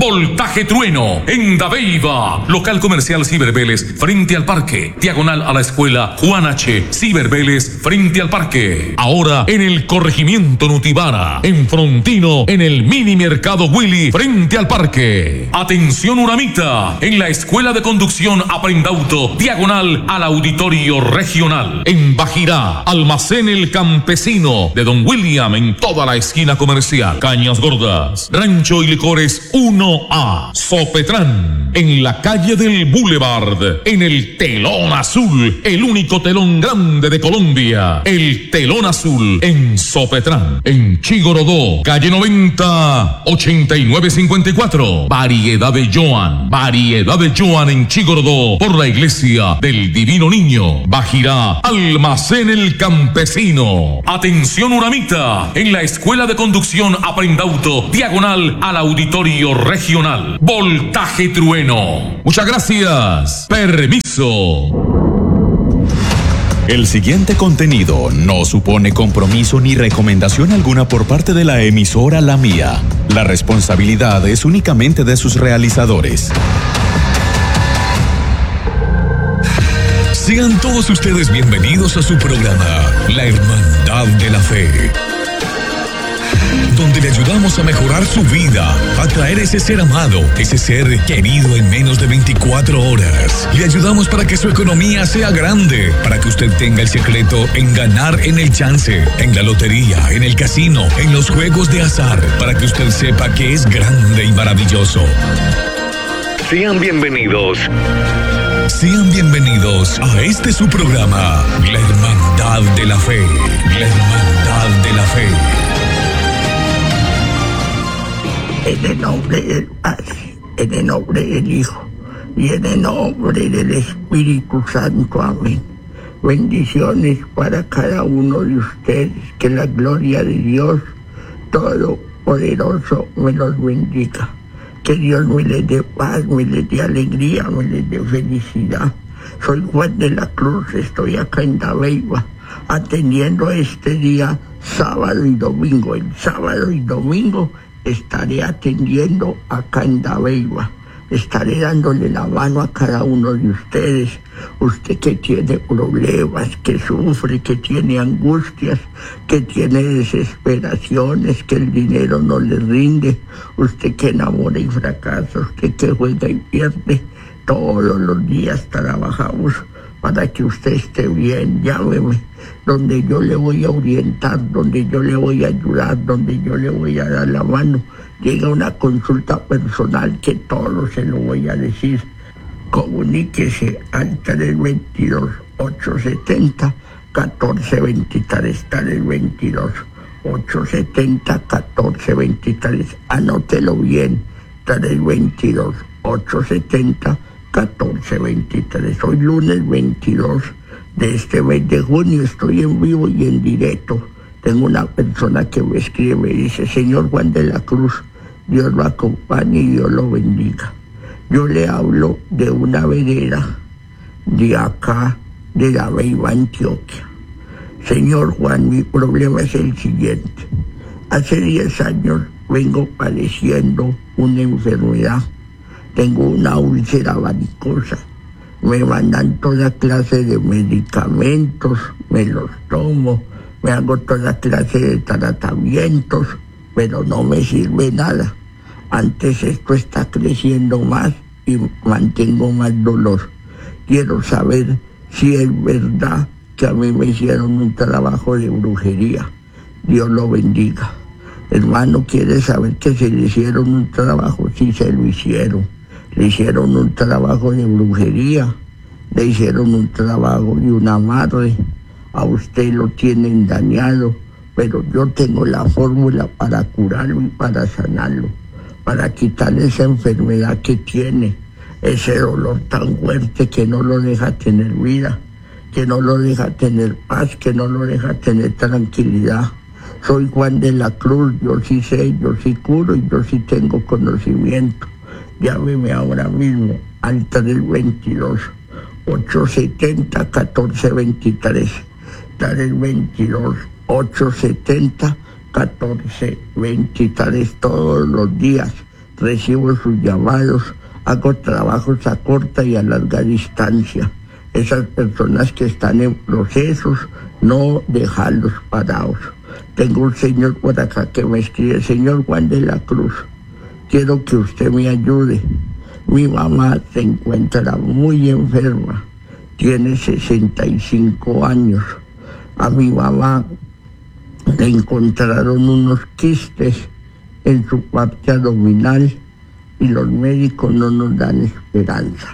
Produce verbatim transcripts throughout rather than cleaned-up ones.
Voltaje Trueno en Dabeiba. Local comercial Ciber Vélez frente al parque. Diagonal a la escuela Juan H. Ciber Vélez frente al parque. Ahora en el corregimiento Nutibara. En Frontino en el mini mercado Willy frente al parque. Atención Uramita. En la escuela de conducción Aprendauto. Diagonal al auditorio regional. En Bajirá. Almacén El Campesino de Don William en toda la esquina comercial. Cañas Gordas. Rancho y Licores uno A. Sopetrán. En la calle del Boulevard. En el Telón Azul. El único telón grande de Colombia. El Telón Azul. En Sopetrán. En Chigorodó. Calle noventa. ochenta y nueve cincuenta y cuatro. Variedad de Joan. Variedad de Joan en Chigorodó. Por la iglesia del Divino Niño. Bajirá. Almacén El Campesino. Atención Uramita. En la escuela de conducción Aprendauto. Diagonal al auditorio regional. Voltaje Trueno. Muchas gracias. Permiso. El siguiente contenido no supone compromiso ni recomendación alguna por parte de la emisora La Mía. La responsabilidad es únicamente de sus realizadores. Sean todos ustedes bienvenidos a su programa, La Hermandad de la Fe, donde le ayudamos a mejorar su vida, a traer ese ser amado, ese ser querido en menos de veinticuatro horas. Le ayudamos para que su economía sea grande, para que usted tenga el secreto en ganar en el chance, en la lotería, en el casino, en los juegos de azar, para que usted sepa que es grande y maravilloso. Sean bienvenidos. Sean bienvenidos a este su programa, La Hermandad de la Fe, La Hermandad de la Fe. En el nombre del Padre, en el nombre del Hijo y en el nombre del Espíritu Santo. Amén. Bendiciones para cada uno de ustedes. Que la gloria de Dios Todopoderoso me los bendiga. Que Dios me les dé paz, me les dé alegría, me les dé felicidad. Soy Juan de la Cruz, estoy acá en Dabeiba, atendiendo este día, sábado y domingo. El sábado y domingo estaré atendiendo acá en Dabeiba. Estaré dándole la mano a cada uno de ustedes. Usted que tiene problemas, que sufre, que tiene angustias, que tiene desesperaciones, que el dinero no le rinde. Usted que enamora y fracasa, usted que juega y pierde. Todos los días trabajamos para que usted esté bien. Llámeme, donde yo le voy a orientar, donde yo le voy a ayudar, donde yo le voy a dar la mano. Llega una consulta personal que todo se lo voy a decir. Comuníquese al tres dos dos, ocho siete cero, uno cuatro dos tres, tres dos dos, ocho siete cero, uno cuatro dos tres. Anótelo bien, tres dos dos, ocho siete cero, uno cuatro dos tres. Hoy lunes veintidós de este mes de junio estoy en vivo y en directo. Tengo una persona que me escribe, me dice: señor Juan de la Cruz, Dios lo acompañe y Dios lo bendiga. Yo le hablo de una vereda de acá, de Dabeiba, Antioquia. Señor Juan, mi problema es el siguiente. Hace diez años vengo padeciendo una enfermedad. Tengo una úlcera varicosa. Me mandan toda clase de medicamentos, me los tomo, me hago toda clase de tratamientos, pero no me sirve nada. Antes esto está creciendo más y mantengo más dolor. Quiero saber si es verdad que a mí me hicieron un trabajo de brujería. Dios lo bendiga. Hermano, ¿quiere saber que se le hicieron un trabajo? Sí, se lo hicieron. Le hicieron un trabajo de brujería, le hicieron un trabajo de un amarre. A usted lo tienen dañado, pero yo tengo la fórmula para curarlo y para sanarlo, para quitarle esa enfermedad que tiene, ese dolor tan fuerte que no lo deja tener vida, que no lo deja tener paz, que no lo deja tener tranquilidad. Soy Juan de la Cruz, yo sí sé, yo sí curo y yo sí tengo conocimiento. Llámeme ahora mismo al tres dos dos, ocho siete cero, uno cuatro dos tres. tres dos dos, ocho siete cero, uno cuatro dos tres. Todos los días recibo sus llamados, hago trabajos a corta y a larga distancia. Esas personas que están en procesos, no dejarlos parados. Tengo un señor por acá que me escribe: señor Juan de la Cruz, quiero que usted me ayude. Mi mamá se encuentra muy enferma, tiene sesenta y cinco años. A mi mamá le encontraron unos quistes en su parte abdominal y los médicos no nos dan esperanza.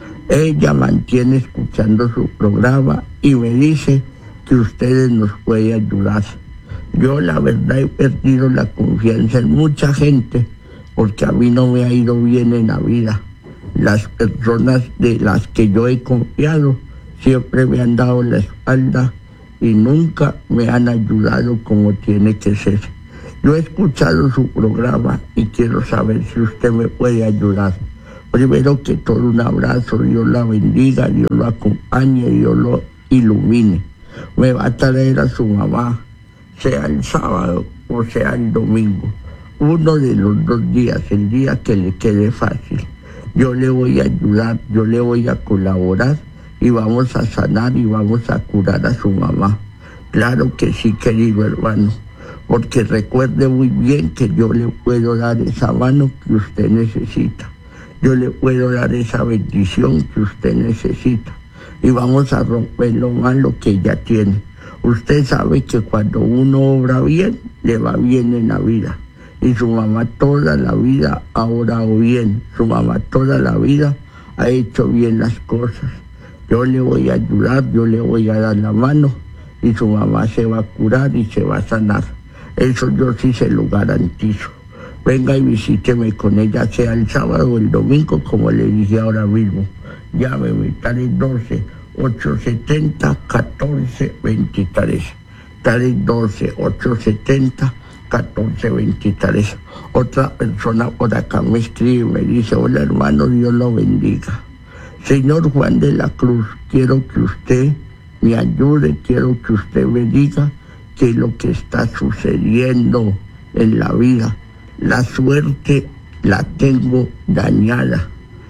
Ella mantiene escuchando su programa y me dice que ustedes nos pueden ayudar. Yo la verdad he perdido la confianza en mucha gente porque a mí no me ha ido bien en la vida. Las personas de las que yo he confiado siempre me han dado la espalda y nunca me han ayudado como tiene que ser. Yo he escuchado su programa y quiero saber si usted me puede ayudar. Primero que todo, un abrazo, Dios la bendiga, Dios lo acompañe, Dios lo ilumine. Me va a traer a su mamá, sea el sábado o sea el domingo, uno de los dos días, el día que le quede fácil. Yo le voy a ayudar, yo le voy a colaborar y vamos a sanar y vamos a curar a su mamá. Claro que sí, querido hermano, porque recuerde muy bien que yo le puedo dar esa mano que usted necesita. Yo le puedo dar esa bendición que usted necesita. Y vamos a romper lo malo que ella tiene. Usted sabe que cuando uno obra bien, le va bien en la vida. Y su mamá toda la vida ha orado bien. Su mamá toda la vida ha hecho bien las cosas. Yo le voy a ayudar, yo le voy a dar la mano y su mamá se va a curar y se va a sanar. Eso yo sí se lo garantizo. Venga y visíteme con ella, sea el sábado o el domingo, como le dije ahora mismo. Llámeme, tres doce, ocho setenta, catorce veintitrés. tres doce, ocho setenta, catorce veintitrés. Otra persona por acá me escribe y me dice: hola hermano, Dios lo bendiga. Señor Juan de la Cruz, quiero que usted me ayude, quiero que usted me diga qué es lo que está sucediendo en la vida. La suerte la tengo dañada.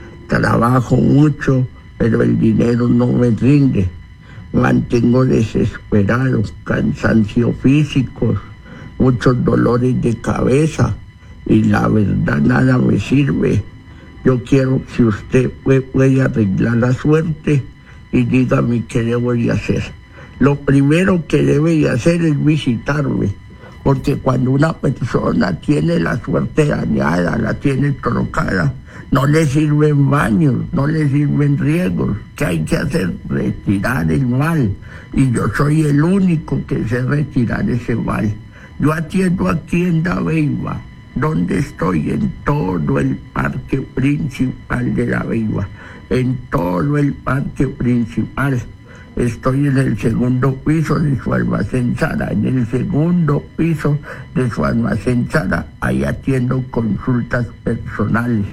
Trabajo mucho, pero el dinero no me rinde. Mantengo desesperado, cansancio físico, muchos dolores de cabeza y la verdad nada me sirve. Yo quiero que usted pueda arreglar la suerte y dígame qué debo de hacer. Lo primero que debe de hacer es visitarme, porque cuando una persona tiene la suerte dañada, la tiene trocada, no le sirven baños, no le sirven riegos. ¿Qué hay que hacer? Retirar el mal. Y yo soy el único que sé retirar ese mal. Yo atiendo aquí en La Beiba, donde estoy, en todo el parque principal de La Beiba, en todo el parque principal. Estoy en el segundo piso de su almacén Sara, en el segundo piso de su almacén Sara, ahí atiendo consultas personales.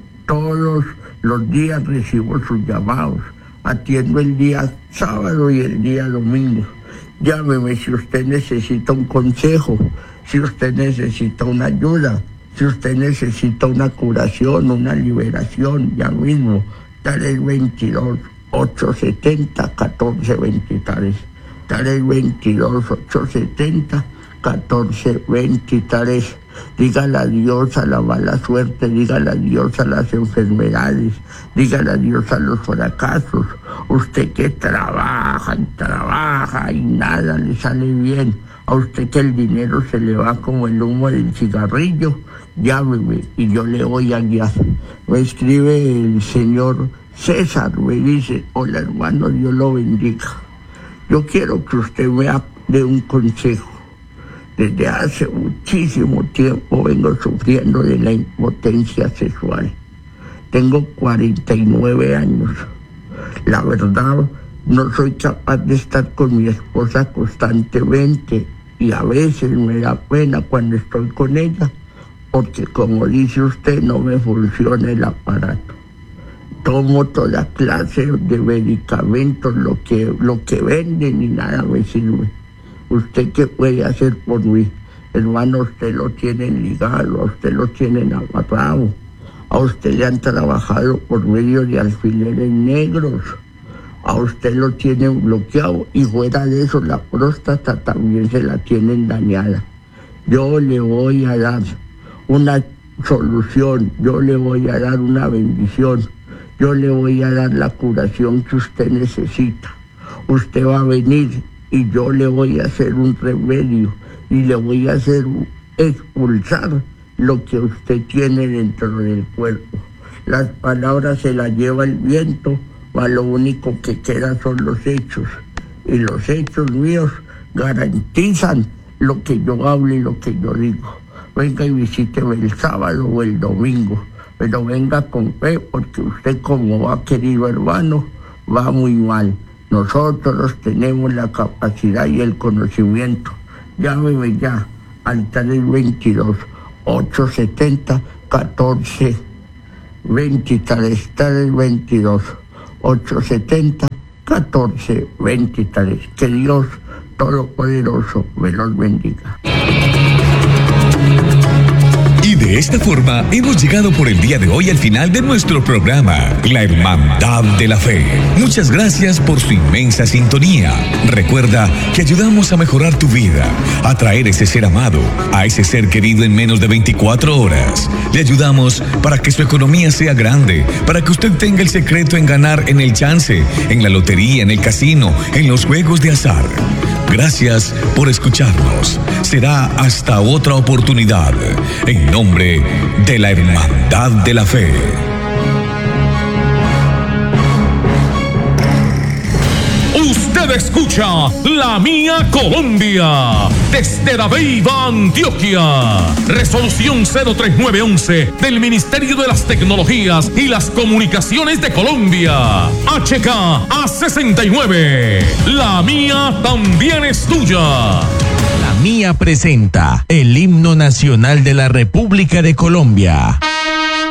Todos los días recibo sus llamados, atiendo el día sábado y el día domingo. Llámeme si usted necesita un consejo, si usted necesita una ayuda, si usted necesita una curación, una liberación, ya mismo, tres veintidós, ocho setenta, catorce veintitrés. tres veintidós, ocho setenta, catorce veintitrés. Dígale adiós a la mala suerte, dígale adiós a las enfermedades, dígale adiós a los fracasos. Usted que trabaja y trabaja y nada le sale bien, a usted que el dinero se le va como el humo del cigarrillo, llámeme y yo le voy a guiar. Me escribe el señor César, me dice: hola hermano, Dios lo bendiga. Yo quiero que usted me dé un consejo. Desde hace muchísimo tiempo vengo sufriendo de la impotencia sexual. Tengo cuarenta y nueve años. La verdad, no soy capaz de estar con mi esposa constantemente y a veces me da pena cuando estoy con ella, porque como dice usted, no me funciona el aparato. Tomo toda clase de medicamentos, lo que, lo que venden y nada me sirve. ¿Usted qué puede hacer por mí? Hermano, a usted lo tienen ligado, a usted lo tienen amarrado, a usted le han trabajado por medio de alfileres negros, a usted lo tienen bloqueado y fuera de eso la próstata también se la tienen dañada. Yo le voy a dar una solución, yo le voy a dar una bendición, yo le voy a dar la curación que usted necesita. Usted va a venir y yo le voy a hacer un remedio y le voy a hacer expulsar lo que usted tiene dentro del cuerpo. Las palabras se las lleva el viento, mas lo único que queda son los hechos. Y los hechos míos garantizan lo que yo hablo y lo que yo digo. Venga y visíteme el sábado o el domingo, pero venga con fe, porque usted, como va, querido hermano, va muy mal. Nosotros tenemos la capacidad y el conocimiento. Llámeme ya al tres veintidós, ocho setenta, catorce veintitrés, tres veintidós, ocho setenta, catorce veintitrés. Que Dios Todopoderoso me los bendiga. Y de esta forma hemos llegado por el día de hoy al final de nuestro programa, La Hermandad de la Fe. Muchas gracias por su inmensa sintonía. Recuerda que ayudamos a mejorar tu vida, a traer ese ser amado, a ese ser querido en menos de veinticuatro horas. Le ayudamos para que su economía sea grande, para que usted tenga el secreto en ganar en el chance, en la lotería, en el casino, en los juegos de azar. Gracias por escucharnos. Será hasta otra oportunidad. En nombre de la Hermandad de la Fe. Usted escucha La Mía Colombia desde La Beiba, Antioquia. Resolución cero tres nueve once del Ministerio de las Tecnologías y las Comunicaciones de Colombia. H K A sesenta y nueve. La Mía también es tuya. La Mía presenta el himno nacional de la República de Colombia.